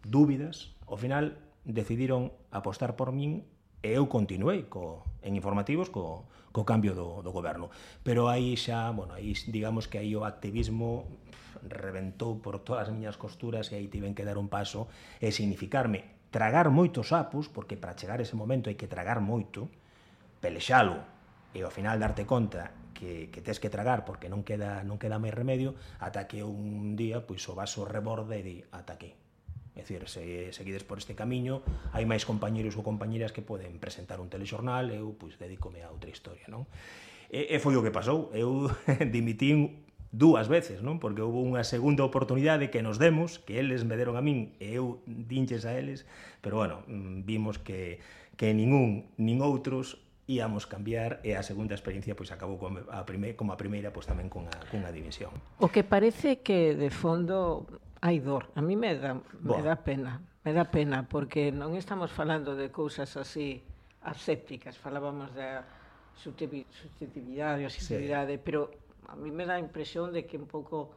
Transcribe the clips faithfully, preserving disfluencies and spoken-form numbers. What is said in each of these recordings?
dúbidas, ao final decidiron apostar por min e eu continuei co, en informativos co, co cambio do, do goberno. Pero aí xa, bueno, aí digamos que aí o activismo reventou por todas as miñas costuras e aí tiven que dar un paso e significarme tragar moitos sapos, porque para chegar a ese momento hai que tragar moito, pelexalo e ao final darte conta que, que tes que tragar porque non queda, non queda máis remedio, ata que un día pois, o vaso reborde e di ata aquí. É dicir, se seguides por este camiño, hai máis compañeros ou compañeras que poden presentar un telexornal, eu pois dedícome a outra historia, non? E, e foi o que pasou, eu dimitín dúas veces, non? Porque houve unha segunda oportunidade que nos demos, que eles me deron a min e eu dinches a eles, pero bueno, vimos que, que ningún, nin outros íamos cambiar e a segunda experiencia pois acabou como a, prime, como a primeira pois tamén cunha, cunha dimisión. O que parece que de fondo hai dor. A mí me dá, me dá pena, me dá pena, porque non estamos falando de cousas así asépticas, falábamos da subjetividade ou subjetividade, sí. Pero a mí me dá a impresión de que un pouco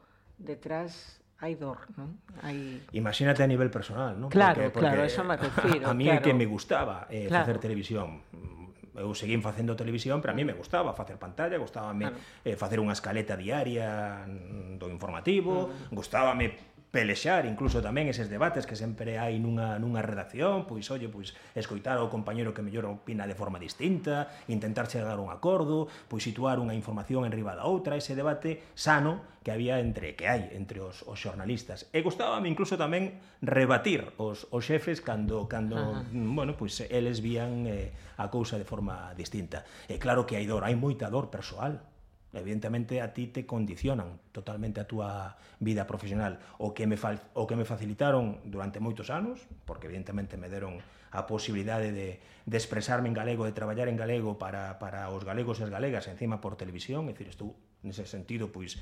detrás hai dor, non? Hai... Imagínate a nivel personal, non? Claro, porque, porque claro, eso me refiro. A mí claro. é que me gustaba eh, claro. facer televisión. Eu seguín facendo televisión, pero a mí me gustaba facer pantalla, gustábame claro. eh, facer unha escaleta diaria do informativo, uh-huh. gustábame pelexar incluso tamén eses debates que sempre hai nunha, nunha redacción, pois, oye, pois, escoitar ao compañero que mellor opina de forma distinta, intentar chegar a un acordo, pois situar unha información en riba da outra, ese debate sano que había entre, que hai entre os, os xornalistas. E gustábame incluso tamén rebatir os, os xefes cando, cando bueno, pois, eles vían eh, a cousa de forma distinta. E claro que hai dor, hai moita dor persoal. Evidentemente a ti te condicionan totalmente a túa vida profesional. O que me, fal, o que me facilitaron durante moitos anos, porque evidentemente me deron a posibilidade de, de expresarme en galego, de traballar en galego para, para os galegos e as galegas, encima por televisión, é dicir, estou nese sentido, pois,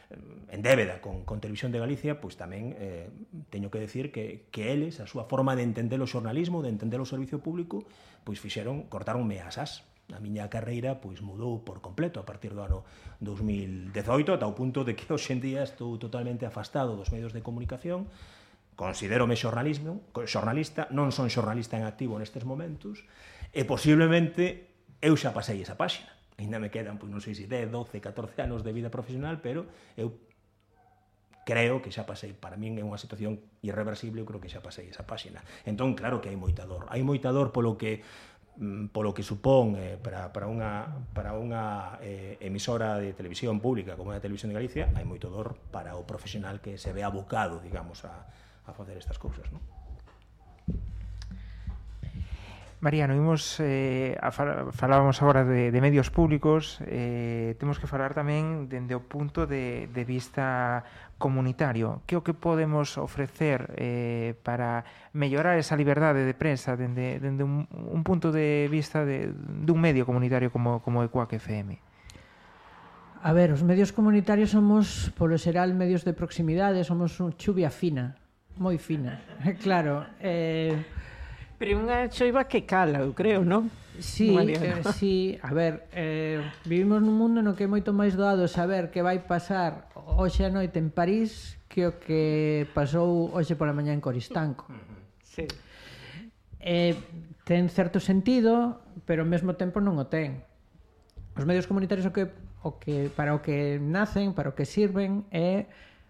en débeda con, con Televisión de Galicia, pois tamén eh, teño que decir que, que eles, a súa forma de entender o xornalismo, de entender o servicio público, pois fixeron, cortaronme as as. A miña carreira pois mudou por completo a partir do ano dos mil dezoito, ata o punto de que hoxe en día estou totalmente afastado dos medios de comunicación. Considérome xornalismo, xornalista, non son xornalista en activo nestes momentos, e posiblemente eu xa pasei esa páxina. Ainda me quedan, pois non sei se dez, doce, catorce anos de vida profesional, pero eu creo que xa pasei, para min é unha situación irreversible, eu creo que xa pasei esa páxina. Entón, claro que hai moita dor. Hai moita dor polo que polo que supón eh, para, para unha, para unha eh, emisora de televisión pública como é a Televisión de Galicia, hai moito dor para o profesional que se ve abocado, digamos, a, a facer estas cousas, non? Mariano, imos, eh, a fal falábamos agora de, de medios públicos, eh, temos que falar tamén dende o punto de, de vista comunitario. Que o que podemos ofrecer eh, para mellorar esa liberdade de prensa dende, dende un, un punto de vista de, dun medio comunitario como, como E C U A C F M? A ver, os medios comunitarios somos, polo xeral, medios de proximidade, somos un chuvia fina, moi fina, claro. Eh, Pero unha choiva que cala, eu creo, non? Sí, eh, sí, a ver, eh, vivimos nun mundo no que é moito máis doado saber que vai pasar hoxe a noite en París que o que pasou hoxe pola mañá en Coristanco. Sí. Eh, ten certo sentido, pero ao mesmo tempo non o ten. Os medios comunitarios o que, o que, para o que nacen, para o que sirven, é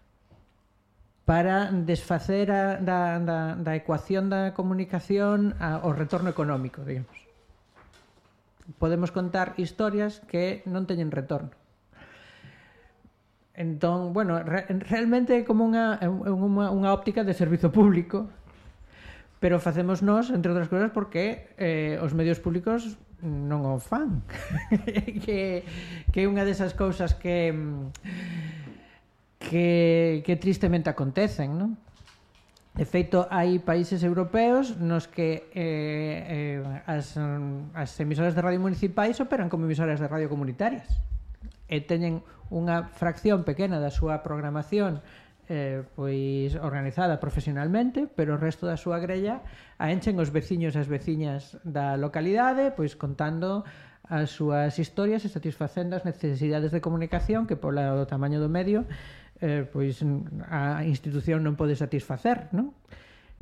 para desfacer a, da, da, da ecuación da comunicación ao retorno económico, digamos. Podemos contar historias que non teñen retorno. Entón, bueno, re, realmente é como unha, unha, unha óptica de servizo público, pero facemos nós, entre outras cousas, porque eh, os medios públicos non o fan. que, que é unha desas cousas que... que, que tristemente acontecen, non? De feito, hai países europeos nos que eh, eh, as, as emisoras de radio municipais operan como emisoras de radio comunitarias e teñen unha fracción pequena da súa programación eh, pois organizada profesionalmente, pero o resto da súa grella a enchen os veciños e as veciñas da localidade, pois contando as súas historias e satisfacendo as necesidades de comunicación que polo tamaño do medio eh, pois a institución non pode satisfacer, non?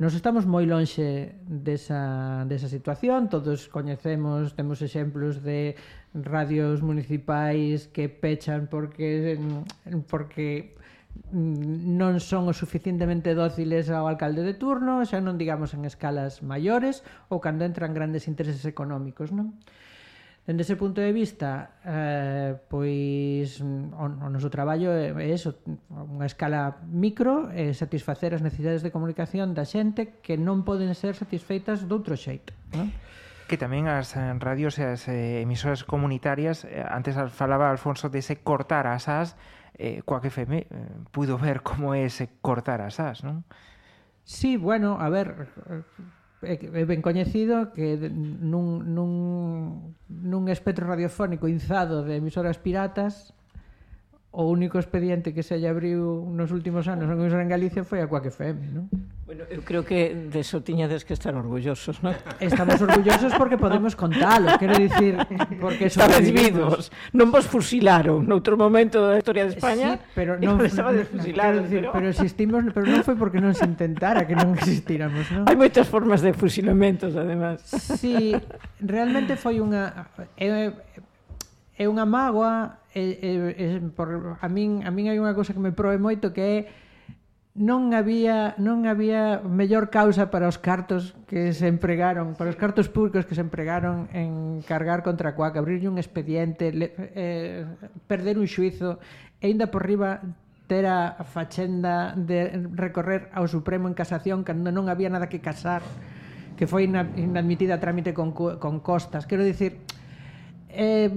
Nos estamos moi lonxe desa, desa situación, todos coñecemos, temos exemplos de radios municipais que pechan porque porque non son o suficientemente dóciles ao alcalde de turno, xa non digamos en escalas maiores ou cando entran grandes intereses económicos, non? Dende ese punto de vista, eh, pois o, o noso traballo é, é eso, unha escala micro, é satisfacer as necesidades de comunicación da xente que non poden ser satisfeitas doutro xeito, non? Que tamén as radios e as eh, emisoras comunitarias, eh, antes falaba Alfonso dese cortar as as, eh, coa que F M eh, puido ver como é ese cortar as as, non? Sí, bueno, a ver, é ben coñecido que nun, nun, nun espectro radiofónico inzado de emisoras piratas o único expediente que se lle abriu nos últimos anos en emisora en Galicia foi a Quack F M, non? Bueno, eu creo que de eso tiñades que estar orgullosos, non? Estamos orgullosos porque podemos contalo, quero dicir, porque estabades vivos, non vos fusilaron noutro momento da historia de España. Sí, pero non estabades fusilados, decir, pero... pero existimos, pero non foi porque non se intentara que non existíramos, non? Hai moitas formas de fusilamentos, además. Sí, realmente foi unha é, é unha mágoa, é, é, é, por, a min a min hai unha cousa que me proe moito que é non había non había mellor causa para os cartos que se empregaron, para os cartos públicos que se empregaron en cargar contra a Quack, abrirlle un expediente, le, eh, perder un xuizo e ainda por riba ter a fachenda de recorrer ao Supremo en casación cando non había nada que casar, que foi inadmitida a trámite con, con costas. Quero dicir, eh,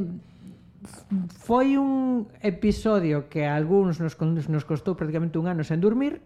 foi un episodio que a algúns nos, nos costou prácticamente un ano sen dormir,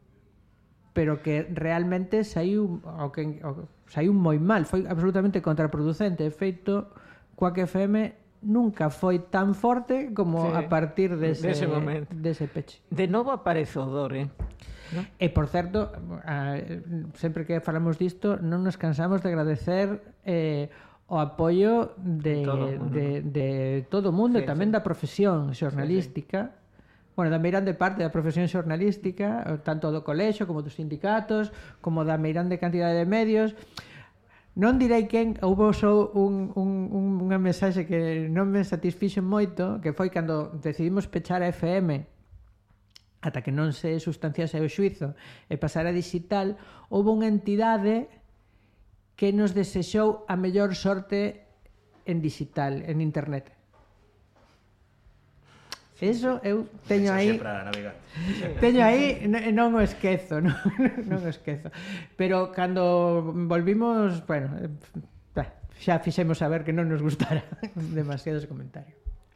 pero que realmente saiu o que, o, saiu moi mal, foi absolutamente contraproducente. De feito, Quack F M nunca foi tan forte como sí, a partir dese, dese momento, dese peche. De novo aparece o dor, eh? ¿No? E, por certo, a, sempre que falamos disto, non nos cansamos de agradecer eh, o apoio de todo, de, de todo o mundo, sí, e tamén sí, da profesión xornalística, sí, sí. Bueno, da meirande parte da profesión xornalística, tanto do colexio como dos sindicatos, como da meirande cantidade de medios. Non direi quen, houve só un, un, un, unha mensaxe que non me satisfixo moito, que foi cando decidimos pechar a F M ata que non se sustanciase o xuizo e pasar a digital, houve unha entidade que nos desexou a mellor sorte en digital, en internet. Eso eu teño aí, teño aí, non o esquezo, non, non o esquezo. Pero cando volvimos, bueno, xa fixemos saber que non nos gustara demasiado ese comentario.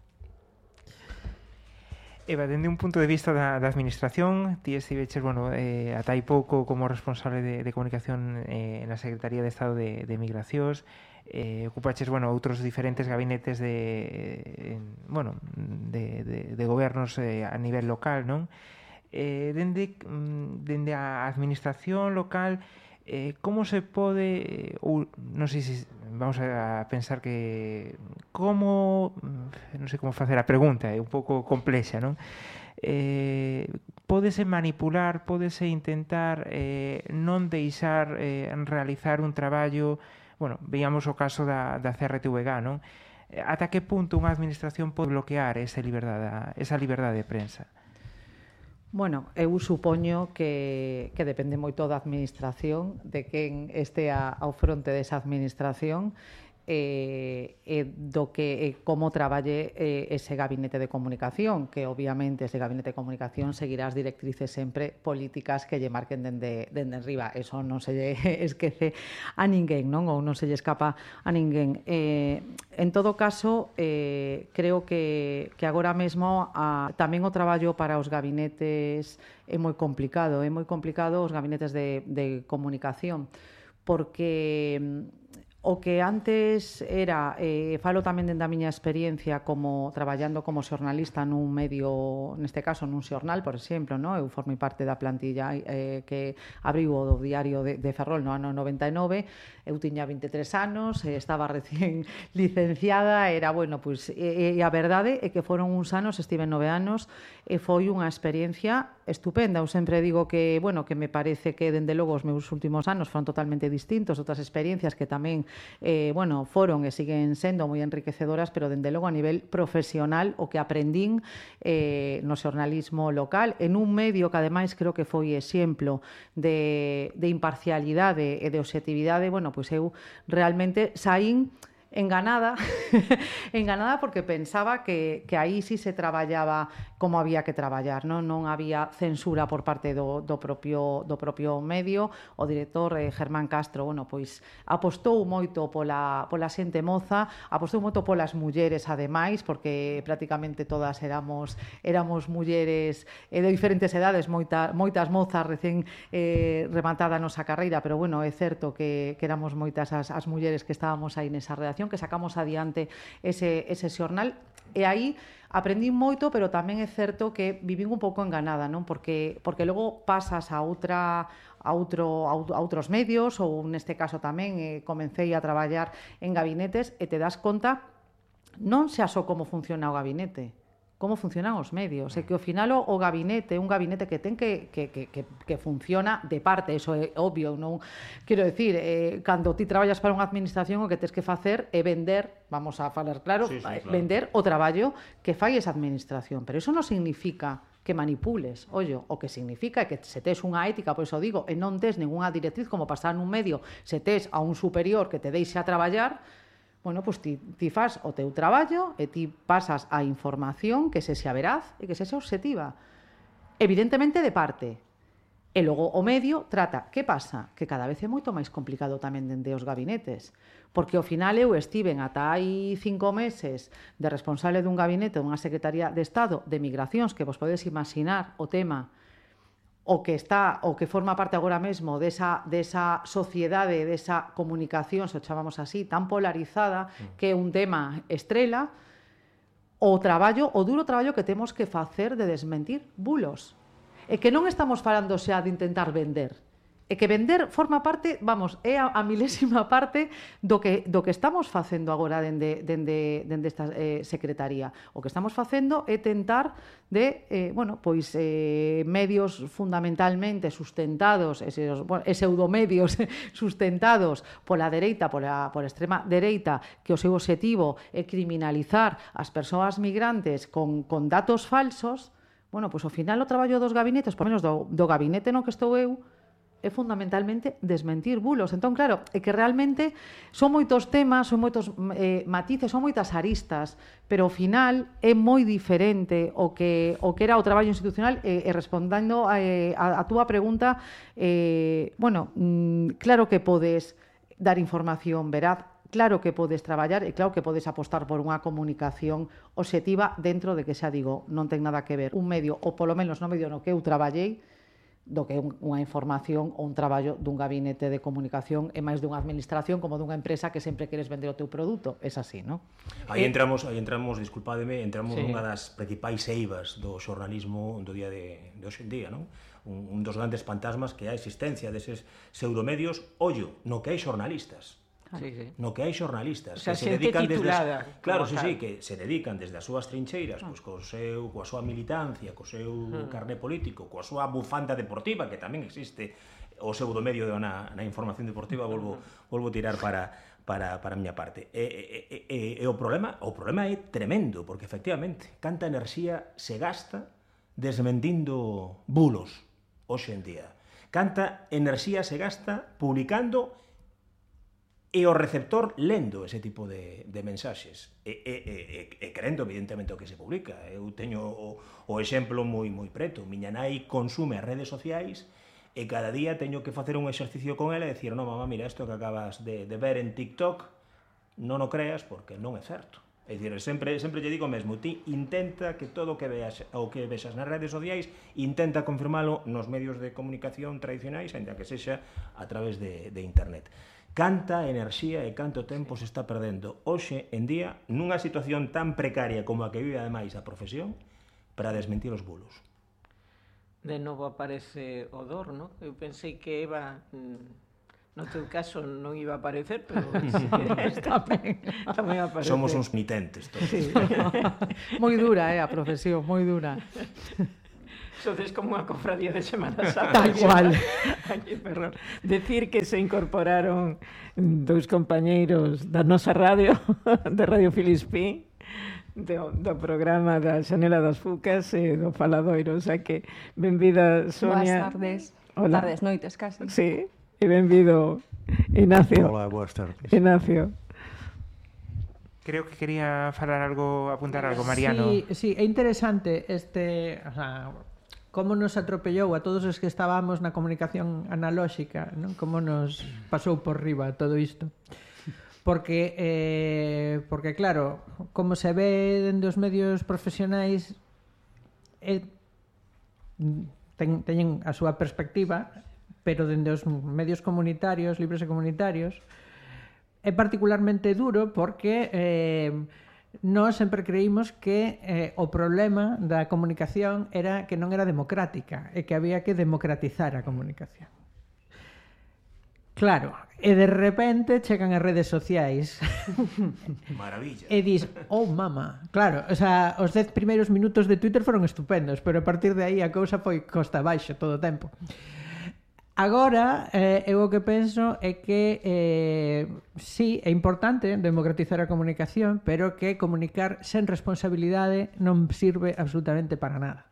Eva, dende un punto de vista da, da administración, ti estiveches, bueno, eh, ata hai pouco como responsable de, de comunicación eh, na Secretaría de Estado de, de Migracións, eh, ocupaches, bueno, outros diferentes gabinetes de, eh, bueno, de, de, de gobernos eh, a nivel local, non? Eh, dende, dende a administración local, eh, como se pode, ou non sei se vamos a pensar que como, non sei como facer a pregunta, é un pouco complexa, non? Eh, pódese manipular, pódese intentar eh, non deixar eh, realizar un traballo, bueno, veíamos o caso da, da C R T V G, non? Ata que punto unha administración pode bloquear esa liberdade, esa liberdade de prensa? Bueno, eu supoño que, que depende moito da administración, de quen estea ao fronte desa administración, e, e do que e como traballe e, ese gabinete de comunicación, que obviamente ese gabinete de comunicación seguirá as directrices sempre políticas que lle marquen dende, dende arriba. Eso non se lle esquece a ninguén, non? Ou non se lle escapa a ninguén. Eh, en todo caso, eh, creo que, que agora mesmo a, tamén o traballo para os gabinetes é moi complicado, é moi complicado os gabinetes de, de comunicación, porque o que antes era, eh, falo tamén dende a miña experiencia como traballando como xornalista nun medio, neste caso nun xornal, por exemplo, no? Eu formei parte da plantilla eh, que abriu o diario de, de Ferrol no ano noventa e nove, eu tiña vinte e tres anos, eh, estaba recién licenciada, era, bueno, pois, e, e a verdade é que foron uns anos, estive nove anos, e foi unha experiencia estupenda. Eu sempre digo que, bueno, que me parece que, dende logo, os meus últimos anos foron totalmente distintos, outras experiencias que tamén, eh, bueno, foron e siguen sendo moi enriquecedoras, pero, dende logo, a nivel profesional, o que aprendín eh, no xornalismo local, en un medio que, ademais, creo que foi exemplo de, de imparcialidade e de objetividade, bueno, pois eu realmente saín enganada, enganada porque pensaba que, que aí sí se traballaba como había que traballar, non, non había censura por parte do, do, propio, do propio medio. O director eh, Germán Castro, bueno, pois apostou moito pola, pola xente moza, apostou moito polas mulleres, ademais, porque prácticamente todas éramos éramos mulleres eh, de diferentes edades, moita, moitas mozas recén eh, rematada a nosa carreira, pero, bueno, é certo que, que éramos moitas as, as mulleres que estábamos aí nesa redacción, que sacamos adiante ese, ese xornal, e aí aprendín moito, pero tamén é certo que vivín un pouco enganada, non? Porque, porque logo pasas a outra a, outro, a outros medios, ou neste caso tamén eh, comecei a traballar en gabinetes, e te das conta non xa só como funciona o gabinete, como funcionan os medios, e que ao final o, o gabinete, un gabinete que ten que, que, que, que funciona de parte, eso é obvio, non? Quero dicir, eh, cando ti traballas para unha administración, o que tens que facer é vender, vamos a falar claro, sí, sí, claro, vender o traballo que fai esa administración, pero eso non significa que manipules, ollo, o que significa é que se tes unha ética, por iso digo, e non tes ningunha directriz, como pasar nun medio, se tes a un superior que te deixe a traballar, bueno, pois ti, ti faz o teu traballo e ti pasas a información que se xa veraz e que se xa obxectiva. Evidentemente de parte. E logo o medio trata. Que pasa? Que cada vez é moito máis complicado tamén dende os gabinetes. Porque ao final eu estiven ata hai cinco meses de responsable dun gabinete dunha Secretaría de Estado de Migracións, que vos podedes imaginar o tema o que está o que forma parte agora mesmo desa, desa sociedade, desa comunicación, se o chamamos así, tan polarizada, que é un tema estrela, o traballo, o duro traballo que temos que facer de desmentir bulos. E que non estamos falando xa de intentar vender, e que vender forma parte, vamos, é a, a milésima parte do que, do que estamos facendo agora dende, dende, dende esta eh, secretaría. O que estamos facendo é tentar de, eh, bueno, pois eh, medios fundamentalmente sustentados, eses, bueno, pseudomedios sustentados pola dereita, pola, pola extrema dereita, que o seu obxectivo é criminalizar as persoas migrantes con, con datos falsos. Bueno, pois ao final o traballo dos gabinetes, por menos do, do gabinete no que estou eu, é fundamentalmente desmentir bulos. Entón, claro, é que realmente son moitos temas, son moitos eh, matices, son moitas aristas, pero ao final é moi diferente o que, o que era o traballo institucional. E, e respondendo a, a, a túa pregunta, eh, bueno, mm, claro que podes dar información veraz, claro que podes traballar e claro que podes apostar por unha comunicación obxectiva dentro de que, xa digo, non ten nada que ver un medio, ou polo menos no medio no que eu traballei, do que unha información ou un traballo dun gabinete de comunicación e máis dunha administración como dunha empresa que sempre queres vender o teu produto. É así, non? Aí entramos, aí entramos, disculpademe, entramos sí. nunha das principais eivas do xornalismo do día de, de hoxe en día, non? Un, un dos grandes fantasmas que é a existencia deses pseudomedios, ollo, no que hai xornalistas. Sí, sí. No que hai xornalistas, o sea, que se dedican desde as, claro, sí, tal. sí, que se dedican desde as súas trincheiras, ah. pois co seu, coa súa militancia, co seu ah. carné político, coa súa bufanda deportiva, que tamén existe o pseudomedio na, na información deportiva, volvo volvo tirar para para para a miña parte. E, e, e, e o problema, o problema é tremendo, porque efectivamente, canta enerxía se gasta desmentindo bulos hoxe en día. Canta enerxía se gasta publicando e o receptor lendo ese tipo de, de mensaxes e, e, e, e querendo evidentemente o que se publica. Eu teño o, o exemplo moi moi preto. Miña nai consume as redes sociais e cada día teño que facer un exercicio con ela e dicir, no, mamá, mira, isto que acabas de, de ver en TikTok non o creas porque non é certo. É dicir, sempre, sempre lle digo mesmo, ti intenta que todo o que veas ou que vexas nas redes sociais, intenta confirmalo nos medios de comunicación tradicionais, ainda que sexa a través de, de internet. canta enerxía e canto tempo se está perdendo hoxe en día nunha situación tan precaria como a que vive ademais a profesión para desmentir os bulos. De novo aparece o dor, non? Eu pensei que Eva, no teu caso, non iba a aparecer, pero tamén, tamén aparece. Somos uns nitentes todos. Sí. Moi dura, eh, a profesión, moi dura. Sodes como unha cofradía de Semana Santa. Tal cual. Aquí, perdón. Decir que se incorporaron dous compañeiros da nosa radio, de Radio Filispín, do, do programa da Xanela das Fucas e do Faladoiro. O sea que, benvida, Sonia. Boas tardes. Hola. Tardes, noites, casi. Sí, e benvido, Ignacio. Hola, boas tardes. Ignacio. Creo que quería falar algo, apuntar algo, Mariano. Sí, sí, é interesante este, o sea, como nos atropellou a todos os que estábamos na comunicación analóxica, non? Como nos pasou por riba todo isto. Porque, eh, porque claro, como se ve dende os medios profesionais, eh, ten, teñen a súa perspectiva, pero dende os medios comunitarios, libres e comunitarios, é particularmente duro porque eh, nós sempre creímos que eh, o problema da comunicación era que non era democrática e que había que democratizar a comunicación. Claro, e de repente chegan as redes sociais. Maravilla. E dis, oh mama. Claro, o sea, os dez primeiros minutos de Twitter foron estupendos, pero a partir de aí a cousa foi costa abaixo todo o tempo. Agora, eh, eu o que penso é que eh, sí, é importante democratizar a comunicación, pero que comunicar sen responsabilidade non sirve absolutamente para nada.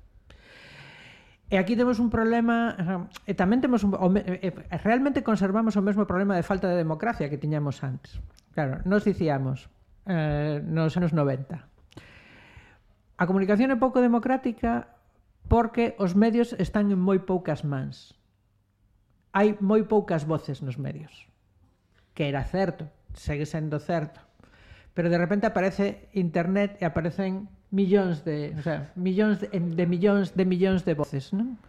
E aquí temos un problema, e tamén temos un, e, realmente conservamos o mesmo problema de falta de democracia que tiñamos antes. Claro, nos dicíamos eh, nos anos noventa. A comunicación é pouco democrática porque os medios están en moi poucas mans. Hai moi poucas voces nos medios. Que era certo, segue sendo certo. Pero de repente aparece internet e aparecen millóns de, o sea, millóns de, de millóns de millóns de voces, non?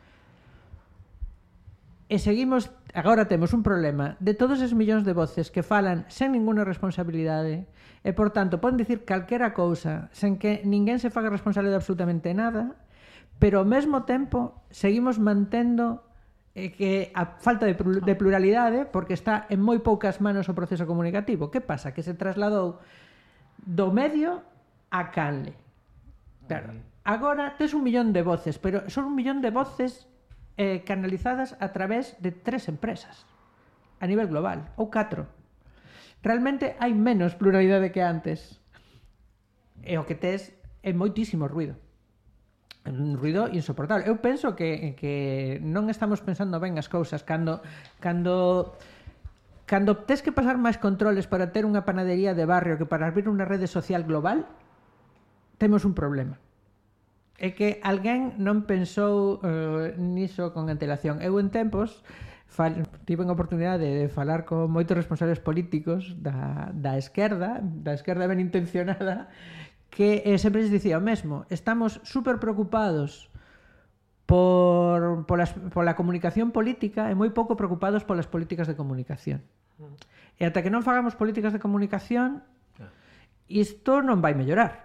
E seguimos, agora temos un problema de todos esos millóns de voces que falan sen ninguna responsabilidade e, por tanto, poden dicir calquera cousa sen que ninguén se faga responsable de absolutamente nada, pero ao mesmo tempo seguimos mantendo eh, que a falta de, de pluralidade porque está en moi poucas manos o proceso comunicativo. Que pasa? Que se trasladou do medio a canle. Claro. Agora tes un millón de voces, pero son un millón de voces eh, canalizadas a través de tres empresas a nivel global, ou catro. Realmente hai menos pluralidade que antes. E o que tes é moitísimo ruido. Un ruido insoportable. Eu penso que, que non estamos pensando ben as cousas cando cando cando tes que pasar máis controles para ter unha panadería de barrio que para abrir unha rede social global, temos un problema. É que alguén non pensou uh, niso con antelación. Eu en tempos fal, tive a oportunidade de falar con moitos responsables políticos da, da esquerda, da esquerda ben intencionada, que eh, sempre les dicía o mesmo. Estamos super preocupados por, por las, pola comunicación política e moi pouco preocupados polas políticas de comunicación. E ata que non fagamos políticas de comunicación, isto non vai mellorar.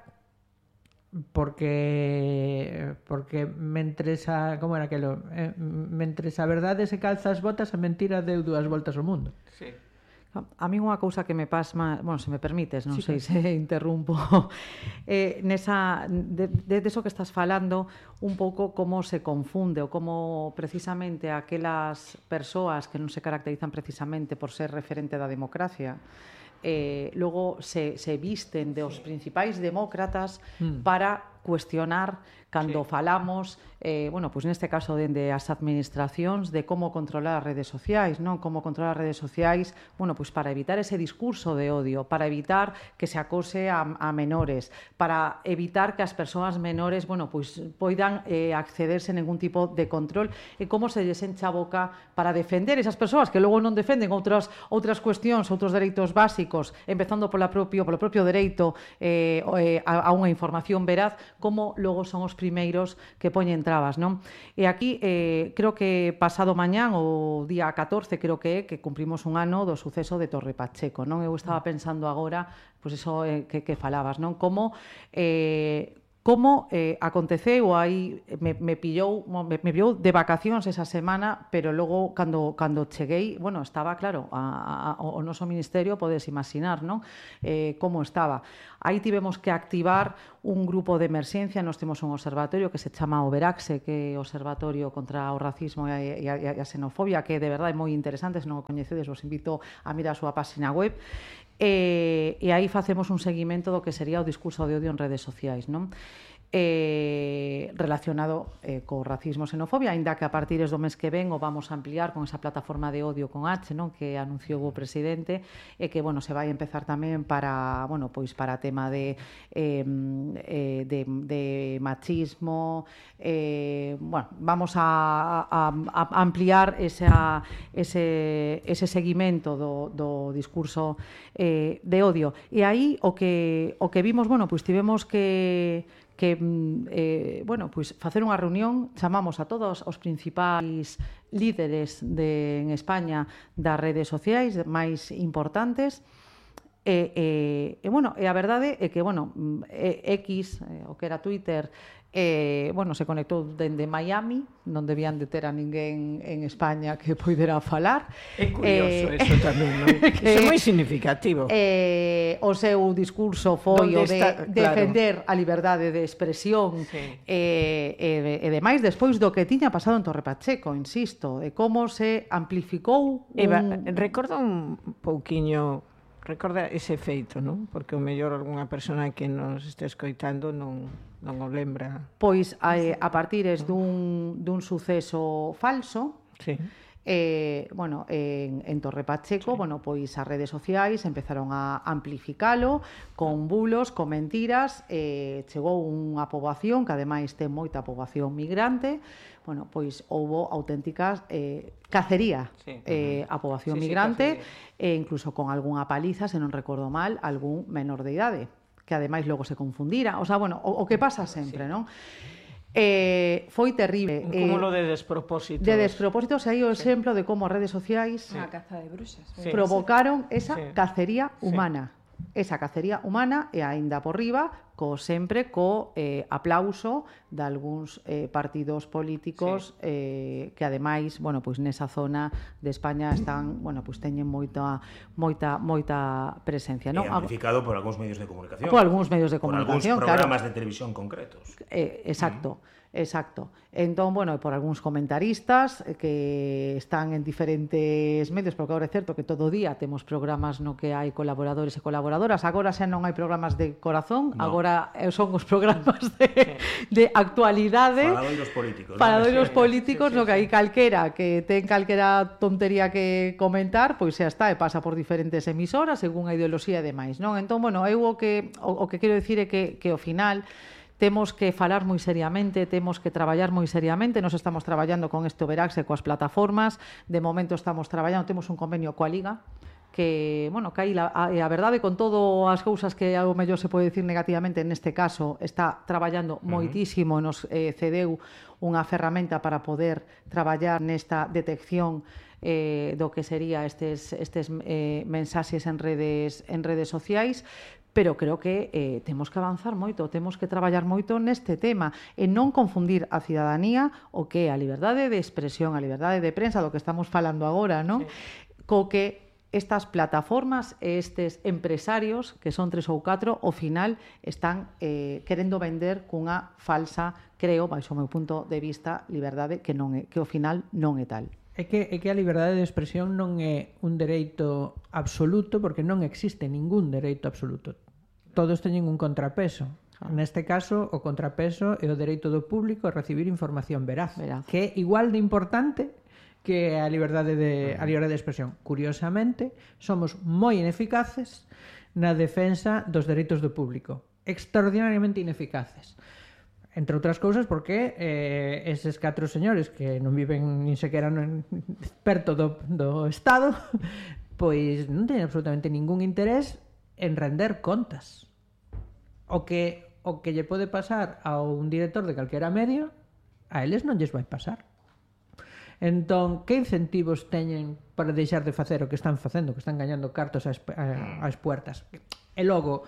Porque porque mentres a, como era aquelo, eh, mentres a verdade se calza as botas, a mentira deu dúas voltas ao mundo. Sí. A mí unha cousa que me pasma, bueno, se me permites, non sí, sei se interrumpo, eh, nesa, de, de eso que estás falando, un pouco como se confunde ou como precisamente aquelas persoas que non se caracterizan precisamente por ser referente da democracia, eh, logo se, se visten de os principais demócratas mm. para cuestionar cando sí. falamos, eh, bueno, pois pues neste caso dende as administracións de como controlar as redes sociais, non? Como controlar as redes sociais, bueno, pois pues para evitar ese discurso de odio, para evitar que se acose a, a menores, para evitar que as persoas menores, bueno, pois pues, poidan eh, acceder sen ningún tipo de control, e como se lles encha a boca para defender esas persoas que logo non defenden outras outras cuestións, outros dereitos básicos, empezando pola propio, polo propio dereito eh, a, a unha información veraz, como logo son os primeiros que poñen trabas, non? E aquí, eh, creo que pasado mañán, o día catorce, creo que é, que cumprimos un ano do suceso de Torre Pacheco, non? Eu estaba pensando agora, pois iso eh, que, que falabas, non? Como... Eh, como eh, aconteceu aí, me, me pillou me, me pillou de vacacións esa semana, pero logo cando, cando cheguei, bueno, estaba claro, a, a, o noso ministerio, podes imaginar, non? Eh, como estaba. Aí tivemos que activar un grupo de emerxencia, nós temos un observatorio que se chama o Veraxe, que é o Observatorio contra o Racismo e a, e a Xenofobia, que de verdade é moi interesante, se non o coñecedes, vos invito a mirar a súa página web. E, e aí facemos un seguimento do que sería o discurso de odio en redes sociais, non? Eh, relacionado eh, co racismo e xenofobia, aínda que a partir do mes que ven o vamos a ampliar con esa plataforma de odio con H, non? Que anunciou o presidente, e que, bueno, se vai empezar tamén para, bueno, pois para tema de eh, de, de machismo, eh, bueno, vamos a, a, a ampliar esa, ese, ese seguimento do, do discurso eh, de odio. E aí o que, o que vimos, bueno, pois tivemos que que eh, bueno, pois facer unha reunión, chamamos a todos os principais líderes de, en España das redes sociais máis importantes. E, e, e, bueno, e a verdade é que, bueno, X, o que era Twitter, eh, bueno, se conectou dende Miami, non debían de ter a ninguén en España que poidera falar. É curioso eh, eso tamén, non? Que é moi significativo. Eh, o seu discurso foi o de está, defender claro, a liberdade de expresión, sí, eh, e, e demais, despois do que tiña pasado en Torre Pacheco, insisto, de como se amplificou un... Eva, recorda un pouquiño... Recorda ese feito, non? Porque o mellor algunha persona que nos este escoitando non, non o lembra. Pois a, a partir dun, dun suceso falso, sí, eh, bueno, en, en Torre Pacheco, sí, bueno, pois as redes sociais empezaron a amplificalo con bulos, con mentiras, eh, chegou unha poboación que ademais ten moita poboación migrante. Bueno, pois houbo auténticas eh, cacería, sí, eh, a poboación sí, migrante, sí, e incluso con algunha paliza, se non recordo mal, algún menor de idade, que ademais logo se confundira. O sea, bueno, o, o que pasa sempre, sí, non? Eh, foi terrible. Un cúmulo eh, de despropósitos. De despropósitos, aí o sí, exemplo de como as redes sociais sí, caza de bruxas, sí, provocaron esa sí, cacería humana. Sí. Esa cacería humana e aínda por riba co sempre co eh, aplauso de algúns eh, partidos políticos, sí, eh, que ademais, bueno, pois nesa zona de España están, bueno, pois teñen moita moita moita presencia, non? E amplificado por algúns medios de comunicación. Por algúns medios de comunicación, por algúns programas claro, de televisión concretos. Eh, exacto. Mm. Exacto. Entón, bueno, por algúns comentaristas que están en diferentes medios, porque agora é certo que todo o día temos programas no que hai colaboradores e colaboradoras. Agora xa non hai programas de corazón, no, agora son os programas de, de actualidade. Faladoiros políticos. Faladoiros ¿no? políticos, sí, sí, no que hai calquera que ten calquera tontería que comentar, pois xa está, e pasa por diferentes emisoras según a ideoloxía e demais, non? Entón, bueno, eu o que, o, o que quero dicir é que, que ao final temos que falar moi seriamente, temos que traballar moi seriamente. Nos estamos traballando con este Veraxe, coas plataformas. De momento estamos traballando, temos un convenio coa Liga, que, bueno, que aí a, a verdade, con todo as cousas que ao mellor se pode dicir negativamente, neste caso está traballando moitísimo, nos eh, cedeu unha ferramenta para poder traballar nesta detección eh, do que sería estes, estes eh, mensaxes en redes, en redes sociais. Pero creo que eh, temos que avanzar moito, temos que traballar moito neste tema e non confundir a cidadanía o que é a liberdade de expresión, a liberdade de prensa, do que estamos falando agora, non? Sí. Co que estas plataformas e estes empresarios, que son tres ou catro, ao final están eh, querendo vender cunha falsa, creo, baixo o meu punto de vista, liberdade que non é, que ao final non é tal. É que, é que a liberdade de expresión non é un dereito absoluto, porque non existe ningún dereito absoluto. Todos teñen un contrapeso. Neste caso, o contrapeso é o dereito do público a recibir información veraz, veraz. que é igual de importante que a liberdade de, a liberdade de expresión. Curiosamente, somos moi ineficaces na defensa dos dereitos do público. Extraordinariamente ineficaces. Entre outras cousas porque eh, eses catro señores que non viven nin sequera non, perto do, do Estado, pois non teñen absolutamente ningún interés en render contas. O que o que lle pode pasar a un director de calquera medio, a eles non lles vai pasar. Entón, que incentivos teñen para deixar de facer o que están facendo, que están gañando cartos ás, ás puertas? E logo,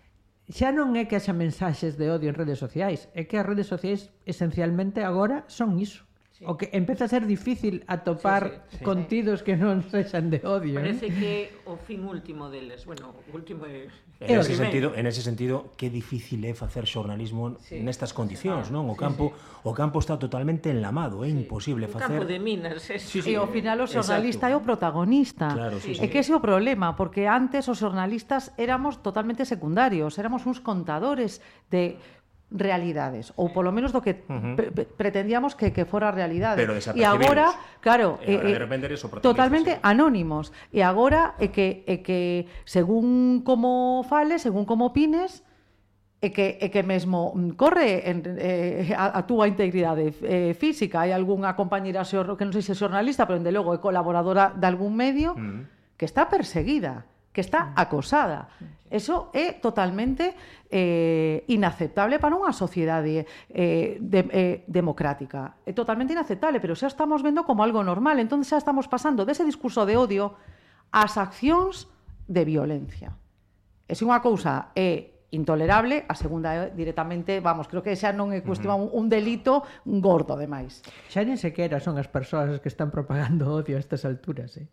xa non é que haxa mensaxes de odio en redes sociais, é que as redes sociais esencialmente agora son iso. Sí. O que empeza a ser difícil atopar sí, sí, sí. contidos que non sexan de odio. Parece ¿eh? que o fin último deles, bueno, o último é... En ese sentido, en ese sentido, que difícil é facer xornalismo sí. nestas condicións, non? O campo, sí, sí. o campo está totalmente enlamado, é sí. imposible un facer. Un campo de minas, é. Sí, sí. E ao final o xornalista Exacto. é o protagonista. Claro, sí, sí. É que ese é o problema, porque antes os xornalistas éramos totalmente secundarios, éramos uns contadores de realidades, ou polo menos do que uh-huh. pre pretendíamos que, que fora a realidade. E agora, claro, e agora, eh, de repente eres o totalmente sí. anónimos. E agora é que, é que según como fales, según como opines, é que, é que mesmo corre en, eh, a, a túa integridade eh, física. Hai algunha compañera que non sei se é xornalista, pero dende logo é colaboradora de algún medio uh-huh. que está perseguida, que está acosada. Eso é totalmente eh, inaceptable para unha sociedade eh, de, eh, democrática. É totalmente inaceptable, pero xa estamos vendo como algo normal. Entón xa estamos pasando dese discurso de odio ás accións de violencia. É unha cousa é intolerable, a segunda é directamente, vamos, creo que xa non é cuestión uh-huh. un delito gordo, ademais. Xa nin sequera son as persoas que están propagando odio a estas alturas, eh?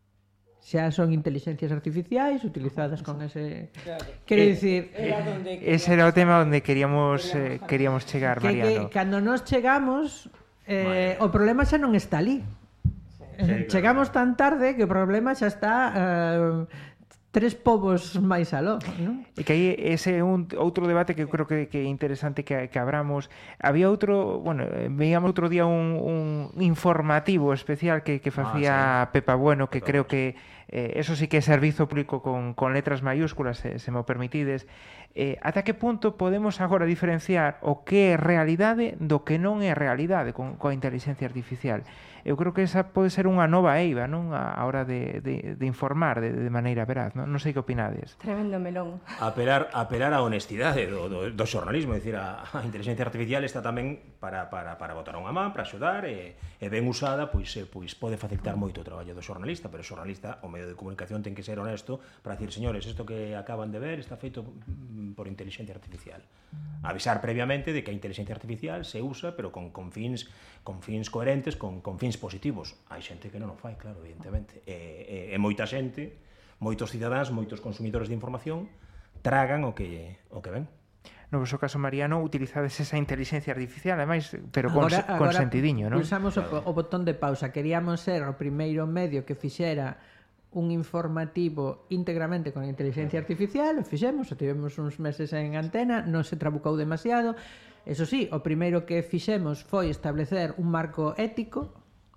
Xa son inteligencias artificiais utilizadas con ese... Claro. Quero eh, dicir... Era ese era o tema onde queríamos eh, queríamos chegar, que, Mariano. Que, cando nos chegamos, eh, o problema xa non está ali. Sí, claro. Chegamos tan tarde que o problema xa está... Eh, tres povos máis aló, non? E que aí ese é un outro debate que eu creo que, que é interesante que, que abramos. Había outro, bueno, veíamos outro día un, un informativo especial que, que facía ah, sí. Pepa Bueno, que Pepa creo que eh, eso sí que é servizo público con, con letras maiúsculas, se, se me o permitides. Eh, ata que punto podemos agora diferenciar o que é realidade do que non é realidade con, coa inteligencia artificial? Eu creo que esa pode ser unha nova eiva, non? A hora de, de, de informar de, de maneira veraz, non? Non sei que opinades. Tremendo melón. Apelar, apelar á honestidade do, do, do xornalismo, é dicir, a, a inteligencia artificial está tamén para, para, para botar unha man, para axudar, e, e ben usada, pois, pois pode facilitar moito o traballo do xornalista, pero o xornalista, o medio de comunicación, ten que ser honesto para dicir, señores, isto que acaban de ver está feito por inteligencia artificial. Avisar previamente de que a inteligencia artificial se usa, pero con, con fins con fins coherentes, con, con fins positivos. Hai xente que non o fai, claro, evidentemente. E, e, e moita xente, moitos cidadáns, moitos consumidores de información tragan o que o que ven. No vosso caso, Mariano, utilizades esa inteligencia artificial, ademais, pero con, agora, con agora sentidiño, non? Pulsamos claro. o, o botón de pausa. Queríamos ser o primeiro medio que fixera un informativo íntegramente con inteligencia artificial, o fixemos, o tivemos uns meses en antena, non se trabucou demasiado. Eso sí, o primeiro que fixemos foi establecer un marco ético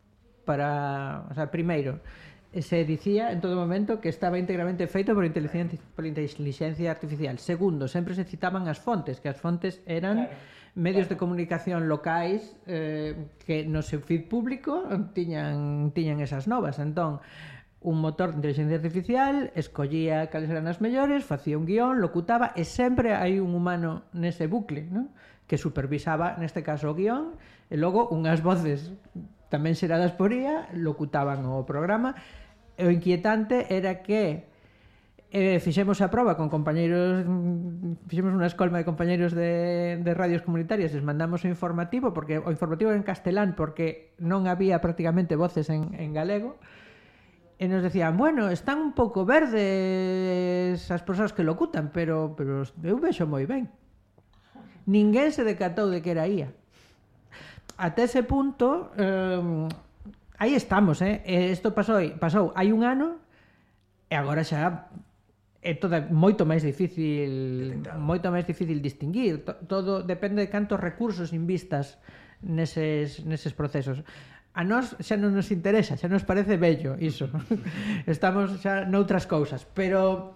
para, o sea, primeiro, se dicía en todo momento que estaba íntegramente feito por inteligencia, por inteligencia artificial. Segundo, sempre se citaban as fontes, que as fontes eran claro, medios claro. de comunicación locais eh, que no seu feed público tiñan, tiñan esas novas. Entón, un motor de inteligencia artificial escollía cales eran as mellores, facía un guión, locutaba, e sempre hai un humano nese bucle, non? Que supervisaba, neste caso, o guión, e logo unhas voces tamén xeradas por I A locutaban o programa. E o inquietante era que eh, fixemos a proba con compañeiros, fixemos unha escolma de compañeiros de, de radios comunitarias, les mandamos o informativo, porque o informativo era en castelán, porque non había prácticamente voces en, en galego, e nos decían, bueno, están un pouco verdes as persoas que locutan, pero, pero eu vexo moi ben. Ninguén se decatou de que era I A. Até ese punto, eh, aí estamos, eh? Isto pasou, pasou hai un ano, e agora xa é toda moito máis difícil, detectado. moito máis difícil distinguir. Todo depende de cantos recursos invistas neses, neses procesos. A nós xa non nos interesa, xa nos parece bello iso. Estamos xa noutras cousas, pero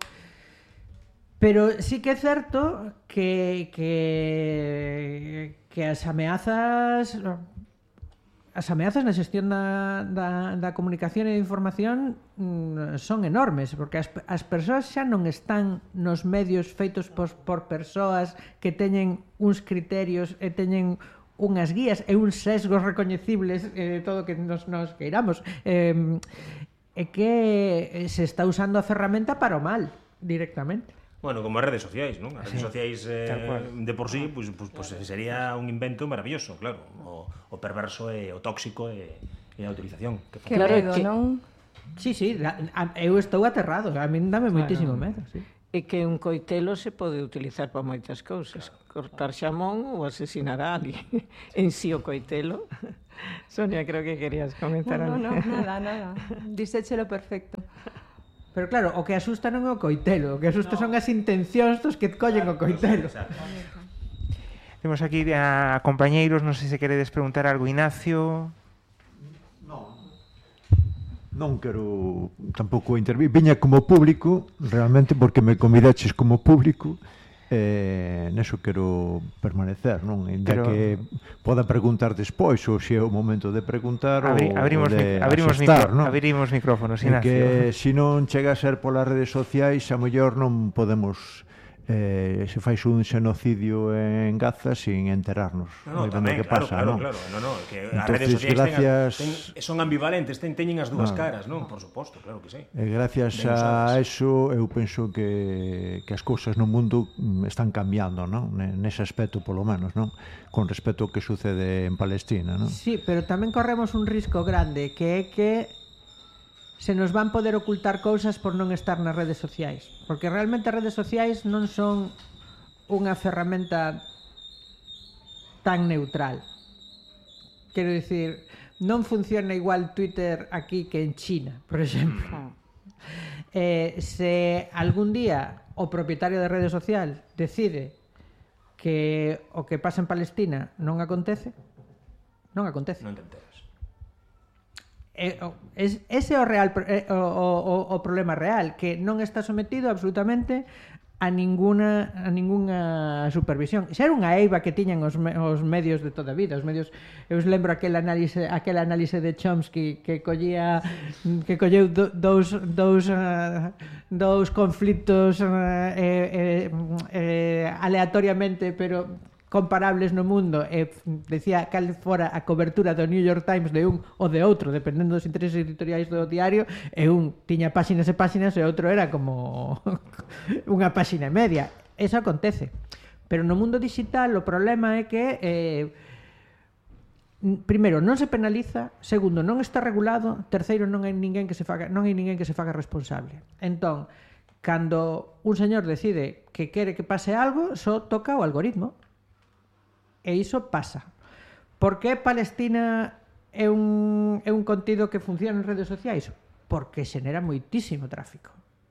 pero sí que é certo que que que as ameazas as ameazas na xestión da, da, da comunicación e da información mm, son enormes, porque as, as persoas xa non están nos medios feitos por, por persoas que teñen uns criterios e teñen unhas guías e uns sesgos recoñecibles eh, todo o que nos, nos queiramos. Eh, é que se está usando a ferramenta para o mal, directamente. Bueno, como as redes sociais, non? As redes sí, sociais eh, de por sí, pues, pues, pues sería un invento maravilloso, claro. O, o perverso e o tóxico e, e a utilización. Que claro, medo, que... non? Sí, sí, eu estou aterrado, a min dame claro. moitísimo medo, sí. E que un coitelo se pode utilizar para moitas cousas, cortar xamón ou asesinar a alguén. En si o coitelo. Sonia, creo que querías comentar algo. No, no, no, nada, nada. Diséchelo perfecto. Pero claro, o que asusta non é o coitelo, o que asusta no. son as intencións dos que collen o coitelo. Temos aquí a compañeiros, non sei se queredes preguntar algo, Ignacio. Non, non quero tampouco intervir. Viña como público, realmente, porque me convidaches como público, eh, neso quero permanecer, non? Ainda Pero... que poda preguntar despois, ou se é o momento de preguntar Abri, ou, abrimos ou de abrimos asestar, micro, non? Abrimos micrófonos, Ignacio. Que se non chega a ser polas redes sociais, a mellor non podemos eh, se fais un xenocidio en Gaza sin enterarnos no, no, de tamén, que claro, pasa, claro, non? claro, no, no, que Entonces, as redes sociais gracias... ten, ten, son ambivalentes, ten, teñen as dúas no. caras, non? Por suposto, claro que sí. E gracias a eso eu penso que, que as cousas no mundo están cambiando, non? Nese aspecto, polo menos, non? Con respecto ao que sucede en Palestina, non? Sí, pero tamén corremos un risco grande, que é que se nos van poder ocultar cousas por non estar nas redes sociais, porque realmente as redes sociais non son unha ferramenta tan neutral. Quero dicir, non funciona igual Twitter aquí que en China, por exemplo. Eh, se algún día o propietario de rede social decide que o que pasa en Palestina non acontece, non acontece. Non te enteras. Eh, es, ese é o real eh, o, o, o problema real, que non está sometido absolutamente a ninguna a ninguna supervisión. Xa era unha eiva que tiñan os, me, os medios de toda a vida, os medios. Eu os lembro aquel análise, aquel análise de Chomsky que collía que colleu do, dous dous uh, dous conflitos uh, eh, eh, eh, aleatoriamente, pero comparables no mundo, e decía cal fora a cobertura do New York Times de un ou de outro, dependendo dos intereses editoriais do diario, e un tiña páxinas e páxinas e outro era como unha páxina e media. Eso acontece. Pero no mundo digital o problema é que eh, primeiro, non se penaliza, segundo, non está regulado, terceiro, non hai ninguén que se faga, non hai ninguén que se faga responsable. Entón, cando un señor decide que quere que pase algo, só toca o algoritmo. E iso pasa. Por que Palestina é un, é un contido que funciona en redes sociais? Porque xenera moitísimo tráfico.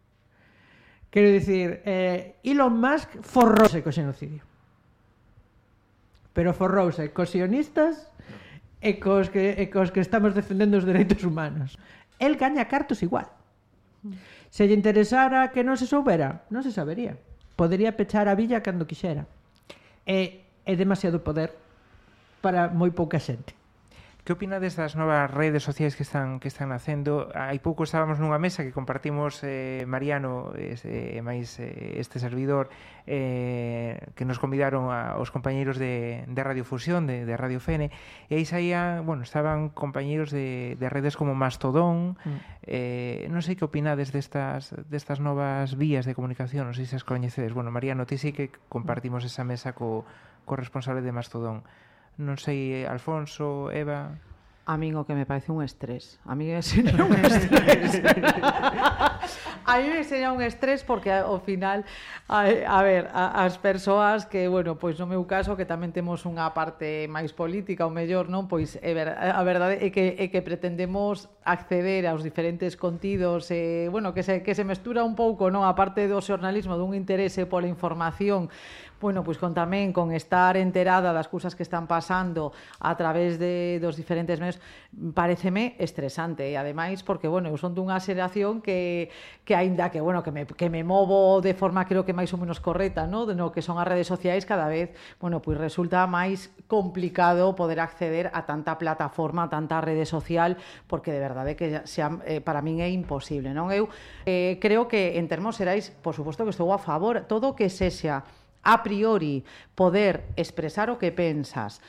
Quero dicir, eh, Elon Musk forrouse co xenocidio. Pero forrouse cos sionistas e cos que, e cos que estamos defendendo os dereitos humanos. El gaña cartos igual. Se lle interesara que non se soubera, non se sabería. Podería pechar a villa cando quixera. E é demasiado poder para moi pouca xente. Que opinades das novas redes sociais que están que están nacendo? Hai pouco estábamos nunha mesa que compartimos eh, Mariano e eh, máis eh, este servidor eh, que nos convidaron a, os compañeiros de, de Radiofusión, de, de Radio Fene, e aí saía, bueno, estaban compañeiros de, de redes como Mastodon. Mm. eh, non sei que opinades destas, destas novas vías de comunicación, non sei se as coñecedes. Bueno, Mariano, ti sí que compartimos esa mesa co, co responsable de Mastodon. Non sei, Alfonso, Eva... A min o que me parece un estrés. A mí me sería un estrés. A mí me sería un estrés porque ao final, a, a ver, a, as persoas que, bueno, pois no meu caso, que tamén temos unha parte máis política, ou mellor, non? Pois é ver, a verdade é que, é que pretendemos acceder aos diferentes contidos, e, bueno, que se, que se mestura un pouco, non? A parte do xornalismo, dun interese pola información, bueno, pois con tamén con estar enterada das cousas que están pasando a través de dos diferentes medios, pareceme estresante, e ademais porque, bueno, eu son dunha xeración que que aínda que, bueno, que me que me movo de forma creo que máis ou menos correcta, no, de no que son as redes sociais, cada vez, bueno, pois resulta máis complicado poder acceder a tanta plataforma, a tanta rede social, porque de verdade que xa, eh, para min é imposible, non? Eu eh, creo que en termos xerais, por suposto que estou a favor, todo que sexa a priori poder expresar o que pensas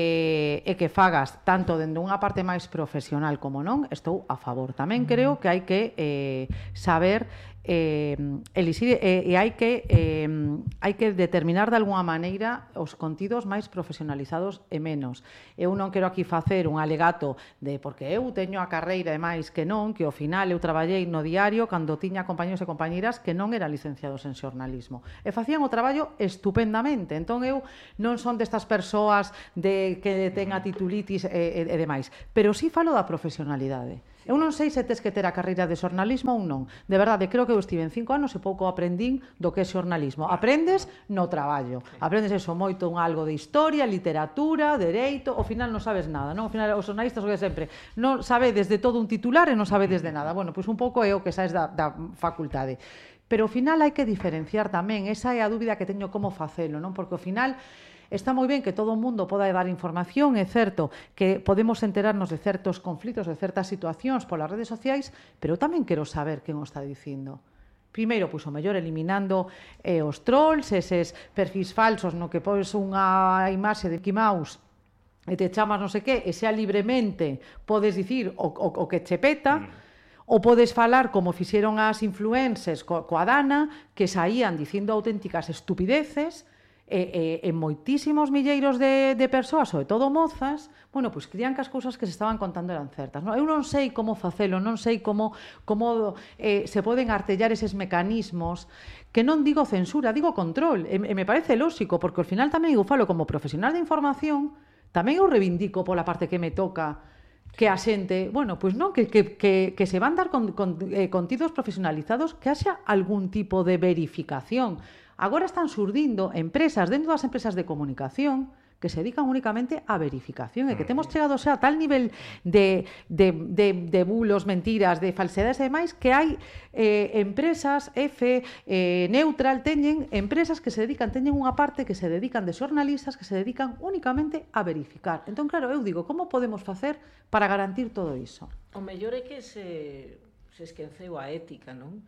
e, e que fagas tanto dende unha parte máis profesional como non, estou a favor. Tamén creo que hai que eh, saber eh, elixir e, e hai que eh, hai que determinar de alguna maneira os contidos máis profesionalizados e menos. Eu non quero aquí facer un alegato de porque eu teño a carreira e máis que non, que ao final eu traballei no diario cando tiña compañeros e compañeiras que non eran licenciados en xornalismo e facían o traballo estupendamente. Entón eu non son destas persoas de que ten a titulitis e, e, e demais, pero sí falo da profesionalidade. Eu non sei se tes que ter a carreira de xornalismo ou non. De verdade, creo que eu estive en cinco anos e pouco aprendín do que é xornalismo. Aprendes no traballo. Aprendes eso moito un algo de historia, literatura, dereito, ao final non sabes nada, non? Ao final os xornalistas o que sempre non sabedes de todo un titular e non sabedes de nada. Bueno, pois un pouco é o que sabes da, da facultade. Pero ao final hai que diferenciar tamén. Esa é a dúbida que teño como facelo, non? Porque ao final está moi ben que todo o mundo poda dar información, é certo que podemos enterarnos de certos conflitos, de certas situacións polas redes sociais, pero tamén quero saber quen o está dicindo. Primeiro, pois, o mellor eliminando eh, os trolls, eses perfis falsos no que pois unha imaxe de Mickey Mouse e te chamas non sei que, e xa libremente podes dicir o, o, o que che peta, mm. ou podes falar como fixeron as influencers co, coa Dana, que saían dicindo auténticas estupideces, e, e, e moitísimos milleiros de, de persoas, sobre todo mozas, bueno, pois crían que as cousas que se estaban contando eran certas. Non? Eu non sei como facelo, non sei como, como eh, se poden artellar eses mecanismos, que non digo censura, digo control, e, e me parece lóxico, porque ao final tamén eu falo como profesional de información, tamén eu reivindico pola parte que me toca que a xente, bueno, pois non, que, que, que, que se van dar con, con eh, contidos profesionalizados, que haxa algún tipo de verificación. Agora están surdindo empresas dentro das empresas de comunicación que se dedican únicamente a verificación e que temos chegado xa a tal nivel de, de, de, de bulos, mentiras, de falsedades e demais que hai eh, empresas F, eh, Neutral, teñen empresas que se dedican, teñen unha parte que se dedican de xornalistas que se dedican únicamente a verificar. Entón, claro, eu digo, como podemos facer para garantir todo iso? O mellor é que se... se esqueceu a ética, non?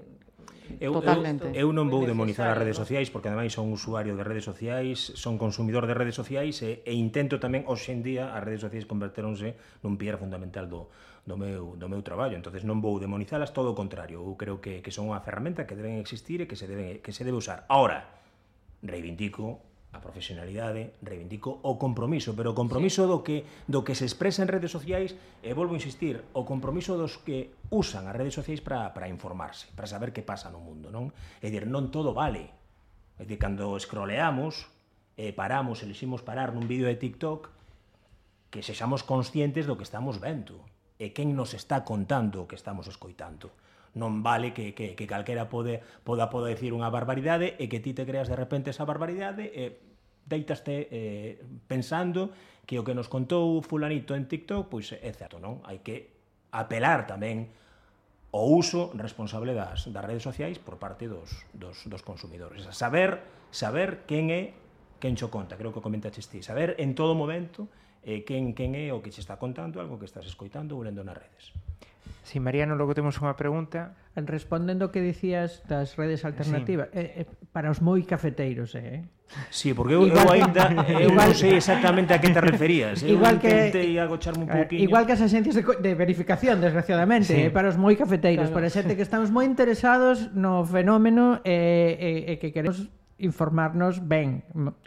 Eu, Totalmente. Eu, eu non vou demonizar as redes sociais porque ademais son usuario de redes sociais, son consumidor de redes sociais e, e intento tamén, hoxe en día, as redes sociais converteronse nun piar fundamental do, do, meu, do meu traballo. Entonces non vou demonizalas, todo o contrario. Eu creo que, que son unha ferramenta que deben existir e que se debe, que se debe usar. Ahora, reivindico a profesionalidade, reivindico o compromiso, pero o compromiso do que do que se expresa en redes sociais, e volvo a insistir, o compromiso dos que usan as redes sociais para para informarse, para saber que pasa no mundo, non? É dicir, non todo vale. É dicir, cando scrolleamos, e paramos, eliximos parar nun vídeo de TikTok, que sexamos conscientes do que estamos vendo, e quen nos está contando o que estamos escoitando. Non vale que, que, que calquera pode, poda poder decir unha barbaridade e que ti te creas de repente esa barbaridade e deitaste eh, pensando que o que nos contou fulanito en TikTok pois é certo, non? Hai que apelar tamén o uso responsable das, das redes sociais por parte dos, dos, dos consumidores. Saber, saber quen é quen xo conta, creo que comentaches ti. Saber en todo momento eh, quen, quen é o que che está contando algo que estás escoitando ou lendo nas redes. Si, sí, Mariano, logo temos unha pregunta. Respondendo o que dicías das redes alternativas, sí. eh, eh, para os moi cafeteiros, eh? Sí, porque eu, eu ainda eu non sei exactamente a que te referías. Eu igual que, intentei agocharme un pouquinho. Igual que as axencias de, de verificación, desgraciadamente, sí. eh, para os moi cafeteiros, claro. Para xente que estamos moi interesados no fenómeno e eh, eh, que queremos informarnos ben.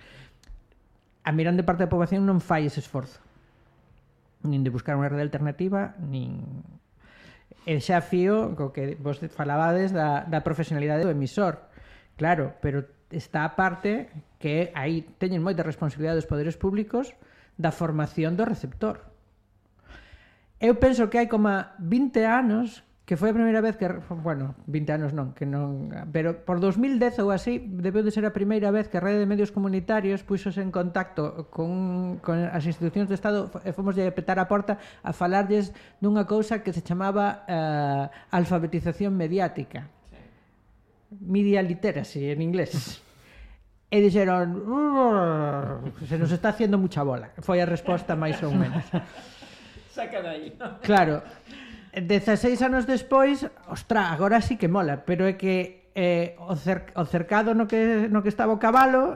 A mirande parte da poboación non fai ese esforzo. Nin de buscar unha rede alternativa, nin... E xa fío co que vos falabades da, da profesionalidade do emisor. Claro, pero está a parte que aí teñen moita responsabilidade dos poderes públicos da formación do receptor. Eu penso que hai como vinte anos que foi a primeira vez que, bueno, vinte anos non, que non, pero por dos mil dez ou así, debeu de ser a primeira vez que a Rede de Medios Comunitarios puxose en contacto con, con as institucións do Estado e fomos de petar a porta a falarlles dunha cousa que se chamaba uh, alfabetización mediática. Media literacy en inglés. E dixeron, se nos está haciendo mucha bola. Foi a resposta máis ou menos. Saca dai. Claro, dezaseis anos despois, ostra, agora sí que mola, pero é que eh, o, cer o cercado no que, no que estaba o cabalo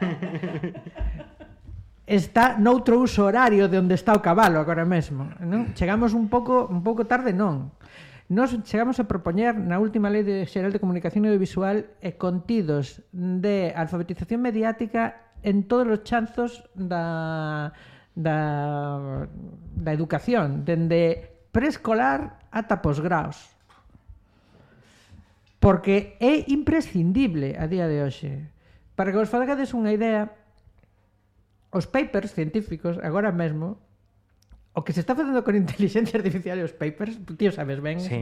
está noutro uso horario de onde está o cabalo agora mesmo, non? Chegamos un pouco un pouco tarde, non. Nos chegamos a propoñer na última Lei de Xeral de Comunicación Audiovisual e contidos de alfabetización mediática en todos os chanzos da, da, da educación, dende preescolar ata posgraos. Porque é imprescindible a día de hoxe. Para que vos fagades unha idea, os papers científicos agora mesmo, o que se está facendo con inteligencia artificial e os papers, tío, sabes ben? Sí.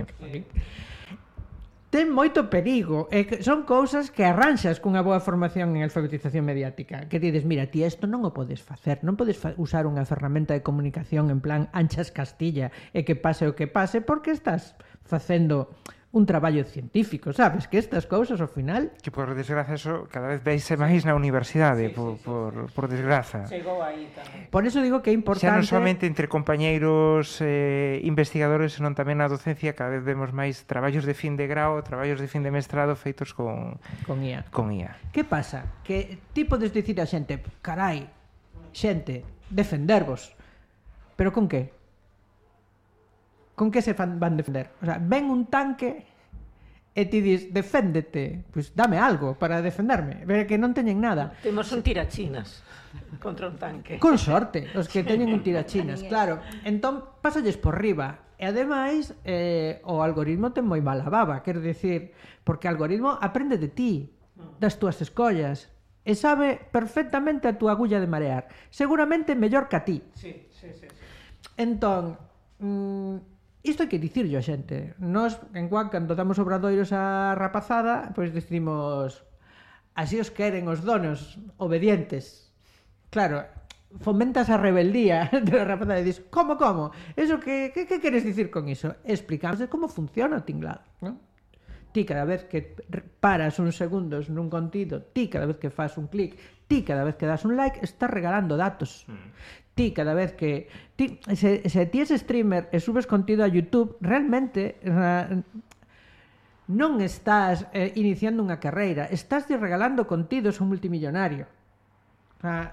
Ten moito perigo, e que son cousas que arranxas cunha boa formación en alfabetización mediática, que dices, mira, ti isto non o podes facer, non podes fa usar unha ferramenta de comunicación en plan anchas Castilla e que pase o que pase, porque estás facendo un traballo científico, sabes? Que estas cousas, ao final... Que por desgraza eso cada vez veise máis na universidade, sí, por, sí, por, sí. por desgraza. Chegou aí tamén. Por eso digo que é importante... Xa non somente entre compañeiros eh, investigadores, senón tamén na docencia, cada vez vemos máis traballos de fin de grao, traballos de fin de mestrado feitos con... Con I A. Con I A. Que pasa? Que ti podes dicir a xente, carai, xente, defendervos. Pero con que? Con que se fan, van defender? O sea, ven un tanque e ti dis, deféndete, pois pues dame algo para defenderme, pero que non teñen nada. Temos un tirachinas contra un tanque. Con sorte, os que teñen un tirachinas, claro. Entón, pásalles por riba. E ademais, eh, o algoritmo ten moi mala baba, quero dicir, porque o algoritmo aprende de ti, das túas escollas, e sabe perfectamente a túa agulla de marear. Seguramente mellor que a ti. Sí, sí, sí. Entón, mmm, isto hai que dicirlo a xente. Nos, en Cuac, cando damos obradoiros a rapazada, pois decimos, así os queren os donos obedientes. Claro, fomentas a rebeldía de la rapazada e dis, como, como? Eso que, que, que queres dicir con iso? Explicamos como funciona o tinglado, non? Ti cada vez que paras uns segundos nun contido, ti cada vez que fas un clic, ti cada vez que das un like, estás regalando datos. Mm. Ti cada vez que... Ti, se, se ti es streamer e subes contido a YouTube, realmente uh, non estás eh, iniciando unha carreira, estás regalando contidos a un multimillonario. Uh,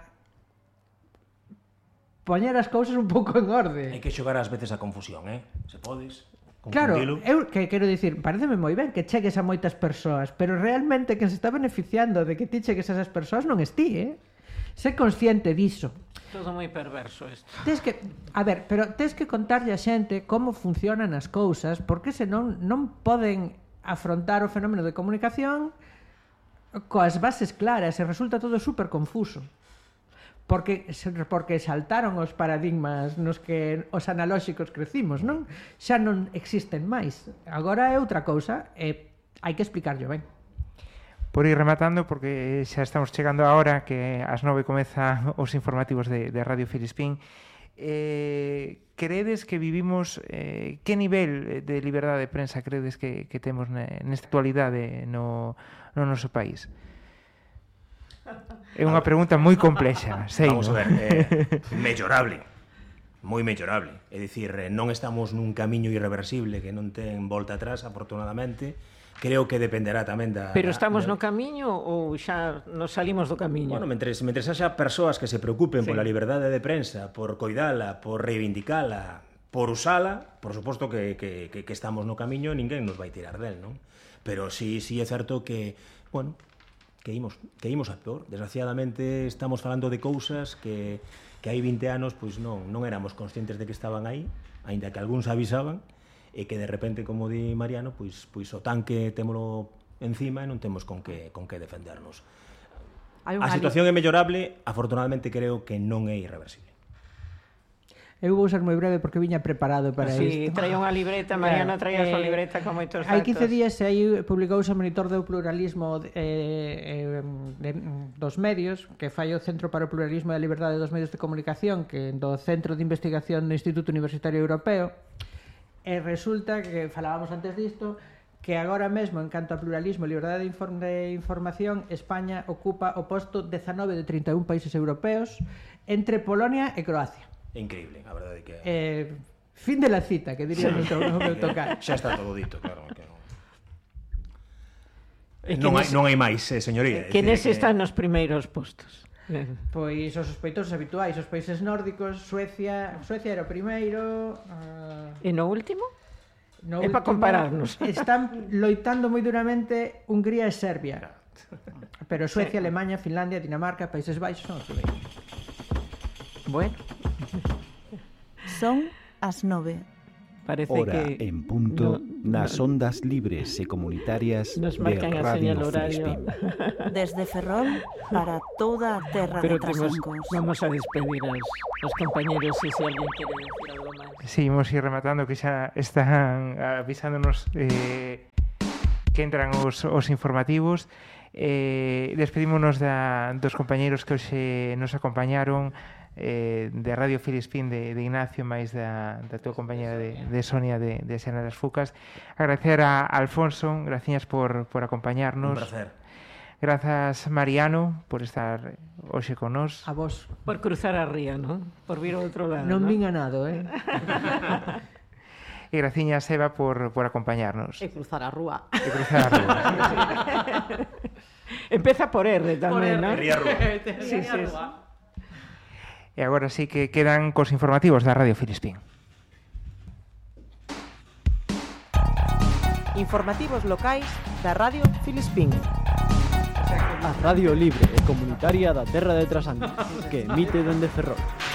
poñer as cousas un pouco en orde. Hai que xogar ás veces a confusión, eh? Se podes. Claro, eu que quero dicir, pareceme moi ben que chegues a moitas persoas, pero realmente quen se está beneficiando de que ti chegues a esas persoas non es ti, eh? Sé consciente diso. Todo moi perverso isto. Tes que, a ver, pero tes que contarlle a xente como funcionan as cousas, porque senón non poden afrontar o fenómeno de comunicación coas bases claras e resulta todo super confuso. Porque, porque saltaron os paradigmas nos que os analóxicos crecimos, non? Xa non existen máis. Agora é outra cousa e hai que explicarlo ben. Por ir rematando, porque xa estamos chegando a hora que ás nove comeza os informativos de, de Radio Filispín, eh, credes que vivimos, eh, que nivel de liberdade de prensa credes que, que temos nesta actualidade no, no noso país? É unha pregunta moi complexa, sei. Vamos a ver, eh, mellorable, moi mellorable. É dicir, non estamos nun camiño irreversible que non ten volta atrás, afortunadamente. Creo que dependerá tamén da... Pero estamos da, no camiño ou xa nos salimos do camiño? Bueno, mentres, mentres haxa persoas que se preocupen sí. pola liberdade de prensa, por coidala, por reivindicala, por usala, por suposto que, que, que, que estamos no camiño e ninguén nos vai tirar del, non? Pero sí, sí é certo que, bueno, que imos, que imos a peor. Desgraciadamente estamos falando de cousas que, que hai vinte anos pois non, non éramos conscientes de que estaban aí, aínda que algúns avisaban, e que de repente, como di Mariano, pois, pois o tanque témolo encima e non temos con que, con que defendernos. A situación é mellorable, afortunadamente creo que non é irreversible. Eu vou ser moi breve porque viña preparado para sí, isto. Sí, traía unha libreta, Mariano traía a súa libreta con moitos datos. Hai quince días aí publicouse o Monitor do Pluralismo eh, eh, de, dos medios, que fai o Centro para o Pluralismo e a Liberdade dos Medios de Comunicación, que do Centro de Investigación do Instituto Universitario Europeo, e resulta que falábamos antes disto, que agora mesmo, en canto a pluralismo e liberdade de, inform de información, España ocupa o posto dezanove de trinta e un países europeos entre Polonia e Croacia. Increíble, a verdade que... Eh, fin de la cita, que diría sí. no meu tocar. Xa está todo dito, claro. Que non... E non, hai, nes... non hai máis, eh, señoría. Que nese que... están nos primeiros postos. Pois os sospeitosos habituais, os países nórdicos, Suecia, Suecia era o primeiro... Uh... E no último? No é para compararnos. Están loitando moi duramente Hungría e Serbia. Pero Suecia, sí. Alemania, Finlandia, Dinamarca, Países Baixos son os primeiros. Bueno. Son as nove. Parece Hora que en punto no, nas ondas libres e comunitarias nos de Radio Filispín. Desde Ferrol para toda a terra Pero de Trasancos. Temos, vamos a despedir aos, aos compañeros e se alguén quere decir algo máis. Sí, imos ir rematando que xa están avisándonos eh, que entran os, os informativos. Eh, despedímonos da, dos compañeros que hoxe nos acompañaron, eh, de Radio Filispín de, de Ignacio, máis da, da tua compañera de, de Sonia de, de Xana das Fucas. Agradecer a Alfonso, gracias por, por acompañarnos. Un placer. Grazas, Mariano, por estar hoxe con nós. A vos. Por cruzar a ría, non? Por vir ao outro lado, non? Non vin a nado, eh? E graciña, Seba, por, por acompañarnos. E cruzar a rúa. E cruzar a rúa. Empeza por R tamén, non? Ría Rúa. Sí, sí, sí. E agora sí que quedan cos informativos da Radio Filispín. Informativos locais da Radio Filispín. A radio libre e comunitaria da terra de Trasancos, que emite dende Ferrol.